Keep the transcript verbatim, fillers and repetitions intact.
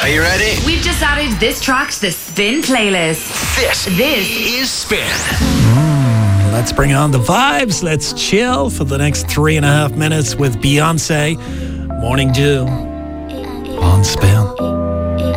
Are you ready? We've just added this track to the Spin playlist. This, This is Spin. Mm, let's bring on the vibes. Let's chill for the next three and a half minutes with Beyonce. Morning Dew on Spin.